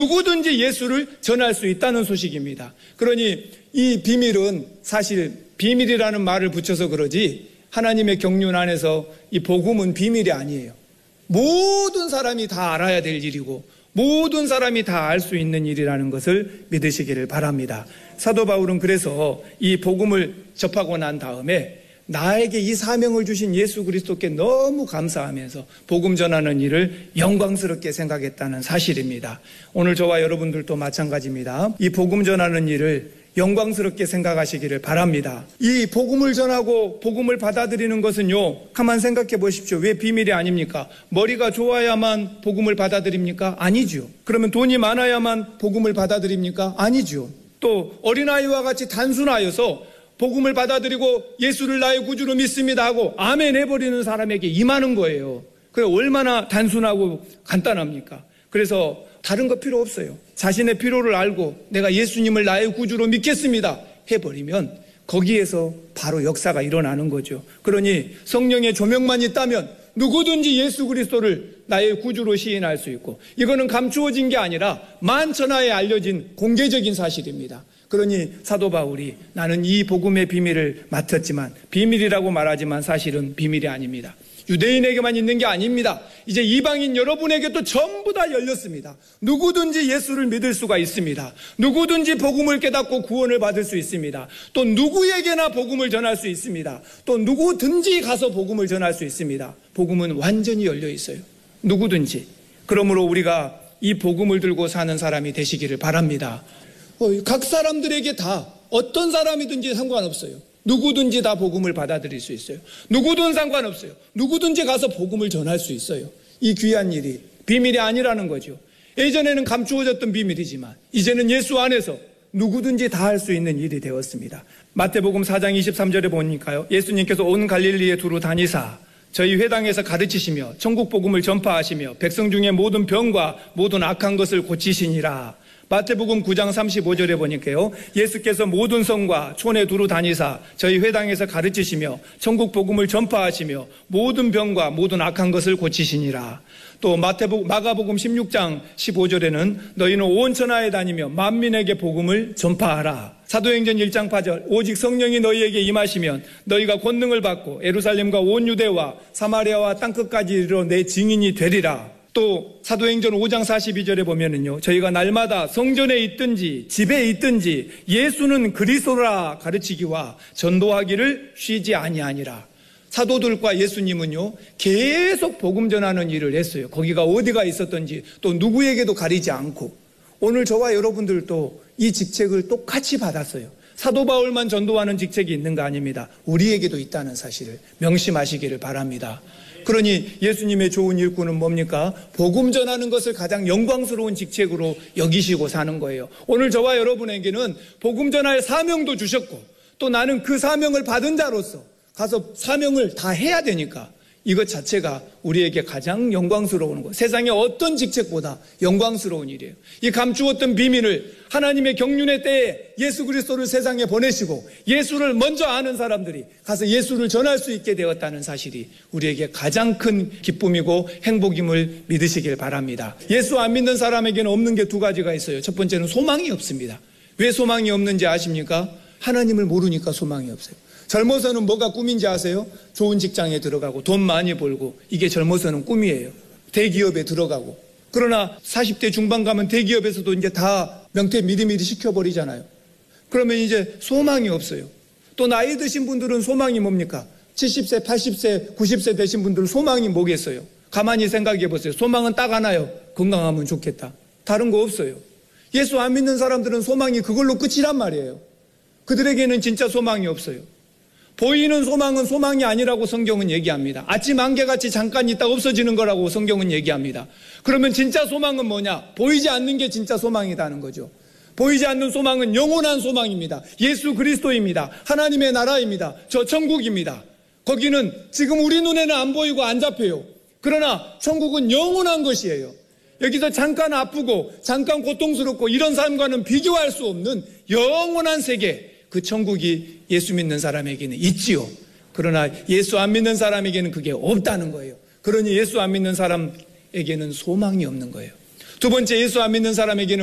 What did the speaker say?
누구든지 예수를 전할 수 있다는 소식입니다. 그러니 이 비밀은 사실 비밀이라는 말을 붙여서 그러지 하나님의 경륜 안에서 이 복음은 비밀이 아니에요. 모든 사람이 다 알아야 될 일이고 모든 사람이 다 알 수 있는 일이라는 것을 믿으시기를 바랍니다. 사도 바울은 그래서 이 복음을 접하고 난 다음에 나에게 이 사명을 주신 예수 그리스도께 너무 감사하면서 복음 전하는 일을 영광스럽게 생각했다는 사실입니다. 오늘 저와 여러분들도 마찬가지입니다. 이 복음 전하는 일을 영광스럽게 생각하시기를 바랍니다. 이 복음을 전하고 복음을 받아들이는 것은요, 가만 생각해 보십시오. 왜 비밀이 아닙니까? 머리가 좋아야만 복음을 받아들입니까? 아니죠. 그러면 돈이 많아야만 복음을 받아들입니까? 아니죠. 또 어린아이와 같이 단순하여서 복음을 받아들이고 예수를 나의 구주로 믿습니다 하고 아멘 해버리는 사람에게 임하는 거예요. 그게 얼마나 단순하고 간단합니까? 그래서 다른 거 필요 없어요. 자신의 필요를 알고 내가 예수님을 나의 구주로 믿겠습니다 해버리면 거기에서 바로 역사가 일어나는 거죠. 그러니 성령의 조명만 있다면 누구든지 예수 그리스도를 나의 구주로 시인할 수 있고, 이거는 감추어진 게 아니라 만천하에 알려진 공개적인 사실입니다. 그러니 사도 바울이 나는 이 복음의 비밀을 맡았지만, 비밀이라고 말하지만 사실은 비밀이 아닙니다. 유대인에게만 있는 게 아닙니다. 이제 이방인 여러분에게도 전부 다 열렸습니다. 누구든지 예수를 믿을 수가 있습니다. 누구든지 복음을 깨닫고 구원을 받을 수 있습니다. 또 누구에게나 복음을 전할 수 있습니다. 또 누구든지 가서 복음을 전할 수 있습니다. 복음은 완전히 열려 있어요. 누구든지. 그러므로 우리가 이 복음을 들고 사는 사람이 되시기를 바랍니다. 각 사람들에게 다 어떤 사람이든지 상관없어요. 누구든지 다 복음을 받아들일 수 있어요. 누구든 상관없어요. 누구든지 가서 복음을 전할 수 있어요. 이 귀한 일이 비밀이 아니라는 거죠. 예전에는 감추어졌던 비밀이지만 이제는 예수 안에서 누구든지 다 할 수 있는 일이 되었습니다. 마태복음 4장 23절에 보니까요, 예수님께서 온 갈릴리에 두루 다니사 저희 회당에서 가르치시며 천국 복음을 전파하시며 백성 중에 모든 병과 모든 악한 것을 고치시니라. 마태복음 9장 35절에 보니까요, 예수께서 모든 성과 촌에 두루 다니사 저희 회당에서 가르치시며 천국 복음을 전파하시며 모든 병과 모든 악한 것을 고치시니라. 또 마가복음 16장 15절에는 너희는 온 천하에 다니며 만민에게 복음을 전파하라. 사도행전 1장 8절 오직 성령이 너희에게 임하시면 너희가 권능을 받고 예루살렘과 온 유대와 사마리아와 땅끝까지 이르러 내 증인이 되리라. 또 사도행전 5장 42절에 보면은요, 저희가 날마다 성전에 있든지 집에 있든지 예수는 그리스도라 가르치기와 전도하기를 쉬지 아니하니라. 사도들과 예수님은요 계속 복음 전하는 일을 했어요. 거기가 어디가 있었든지 또 누구에게도 가리지 않고. 오늘 저와 여러분들도 이 직책을 똑같이 받았어요. 사도 바울만 전도하는 직책이 있는 거 아닙니다. 우리에게도 있다는 사실을 명심하시기를 바랍니다. 그러니 예수님의 좋은 일꾼은 뭡니까? 복음 전하는 것을 가장 영광스러운 직책으로 여기시고 사는 거예요. 오늘 저와 여러분에게는 복음 전할 사명도 주셨고, 또 나는 그 사명을 받은 자로서 가서 사명을 다 해야 되니까 이것 자체가 우리에게 가장 영광스러운 것, 세상의 어떤 직책보다 영광스러운 일이에요. 이 감추었던 비밀을 하나님의 경륜의 때에 예수 그리스도를 세상에 보내시고 예수를 먼저 아는 사람들이 가서 예수를 전할 수 있게 되었다는 사실이 우리에게 가장 큰 기쁨이고 행복임을 믿으시길 바랍니다. 예수 안 믿는 사람에게는 없는 게 두 가지가 있어요. 첫 번째는 소망이 없습니다. 왜 소망이 없는지 아십니까? 하나님을 모르니까 소망이 없어요. 젊어서는 뭐가 꿈인지 아세요? 좋은 직장에 들어가고 돈 많이 벌고, 이게 젊어서는 꿈이에요. 대기업에 들어가고. 그러나 40대 중반 가면 대기업에서도 이제 다 명퇴 미리미리 시켜버리잖아요. 그러면 이제 소망이 없어요. 또 나이 드신 분들은 소망이 뭡니까? 70세, 80세, 90세 되신 분들은 소망이 뭐겠어요? 가만히 생각해 보세요. 소망은 딱 하나요. 건강하면 좋겠다. 다른 거 없어요. 예수 안 믿는 사람들은 소망이 그걸로 끝이란 말이에요. 그들에게는 진짜 소망이 없어요. 보이는 소망은 소망이 아니라고 성경은 얘기합니다. 아침 안개같이 잠깐 있다 없어지는 거라고 성경은 얘기합니다. 그러면 진짜 소망은 뭐냐? 보이지 않는 게 진짜 소망이라는 거죠. 보이지 않는 소망은 영원한 소망입니다. 예수 그리스도입니다. 하나님의 나라입니다. 저 천국입니다. 거기는 지금 우리 눈에는 안 보이고 안 잡혀요. 그러나 천국은 영원한 것이에요. 여기서 잠깐 아프고 잠깐 고통스럽고 이런 삶과는 비교할 수 없는 영원한 세계, 그 천국이 예수 믿는 사람에게는 있지요. 그러나 예수 안 믿는 사람에게는 그게 없다는 거예요. 그러니 예수 안 믿는 사람에게는 소망이 없는 거예요. 두 번째, 예수 안 믿는 사람에게는